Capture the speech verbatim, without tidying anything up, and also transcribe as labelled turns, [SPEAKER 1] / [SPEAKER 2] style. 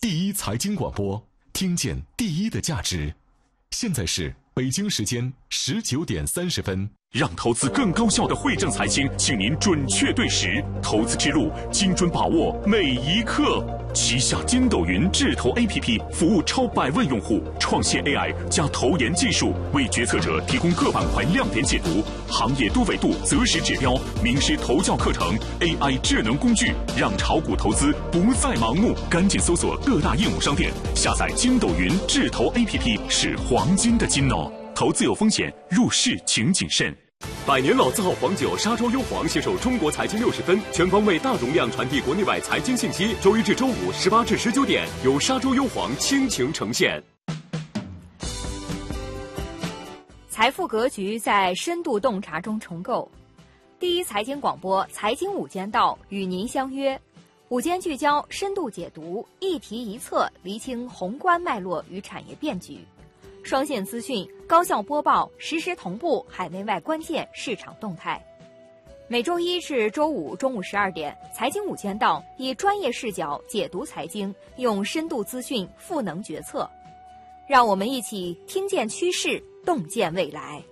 [SPEAKER 1] 第一财经广播，听见第一的价值。现在是北京时间十九点三十分。
[SPEAKER 2] 让投资更高效的惠正财经，请您准确对时，投资之路精准把握每一刻。旗下筋斗云智投 A P P 服务超百万用户，创现 A I 加投研技术，为决策者提供各板块亮点解读、行业多维度择时指标、名师投教课程、A I 智能工具，让炒股投资不再盲目。赶紧搜索各大应用商店，下载筋斗云智投 A P P， 是黄金的金哦。投资有风险，入市请谨慎。
[SPEAKER 3] 百年老字号黄酒沙洲幽黄携手中国财经六十分，全方位大容量传递国内外财经信息。周一至周五十八至十九点，由沙洲幽黄倾情呈现。
[SPEAKER 4] 财富格局在深度洞察中重构。第一财经广播财经午间道与您相约，午间聚焦，深度解读，一题一策，厘清宏观脉络与产业变局。双线资讯，高效播报，实时同步海内外关键市场动态。每周一至周五中午十二点，财经午间道以专业视角解读财经，用深度资讯赋能决策。让我们一起听见趋势，洞见未来。